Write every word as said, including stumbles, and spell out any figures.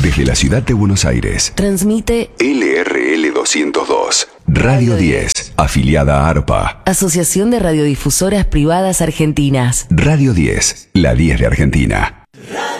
Desde la ciudad de Buenos Aires. Transmite L R L doscientos dos. Radio diez. Afiliada a ARPA. Asociación de Radiodifusoras Privadas Argentinas. Radio diez. La diez de Argentina.